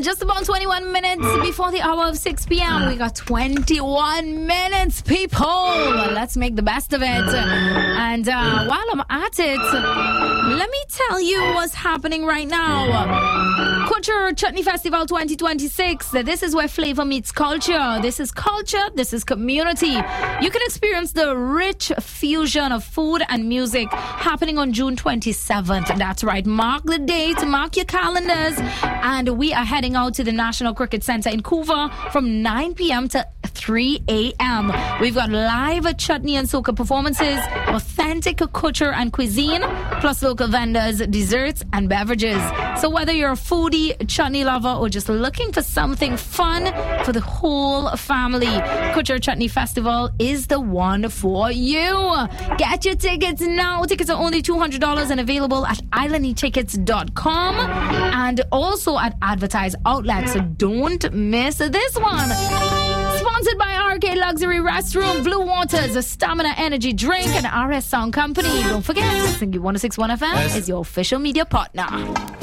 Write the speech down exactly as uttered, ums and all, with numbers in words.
just about twenty-one minutes before the hour of six p.m. We got twenty-one minutes, people. Let's make the best of it. And uh, while I'm at it, let me tell you what's happening right now. Kutcher Chutney Festival twenty twenty-six. This is where flavor meets culture. This is culture. This is community. You can experience the rich fusion of food and music happening on June twenty-seventh. That's right. Mark the date. Mark your calendars. And we are heading out to the National Cricket Center in Couva from nine p.m. to three a.m. We've got live chutney and soca performances, authentic culture and cuisine, plus local vendors, desserts, and beverages. So whether you're a foodie, chutney lover, or just looking for something fun for the whole family, Kutcher Chutney Festival is the one for you. Get your tickets now. Tickets are only two hundred dollars and available at island e tickets dot com and also at advertised outlets. So don't miss this one. Sponsored by Arcade Luxury Restroom, Blue Waters, a Stamina Energy Drink, and R S Sound Company. Don't forget, Singy one oh six point one F M is your official media partner.